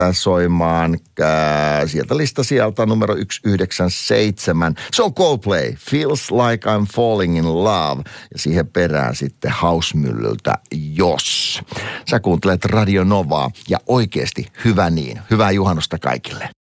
soimaan sieltä sieltä numero 197. Se on Coldplay, Feels Like I'm Falling in Love. Ja siihen perään sitten Hausmyllyltä Jos. Sä kuuntelet Radio Novaa ja oikeasti hyvä niin. Hyvää juhannusta kaikille.